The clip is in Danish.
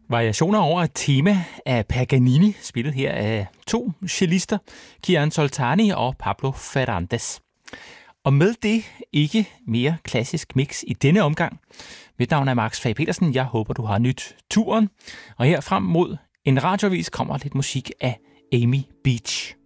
Variationer over et tema af Paganini, spillet her af to cellister, Kian Soltani og Pablo Ferrandes. Og med det ikke mere klassisk mix i denne omgang. Mit navn er Max Fag Petersen. Jeg håber, du har nyt turen. Og her frem mod en radioavis kommer lidt musik af Amy Beach.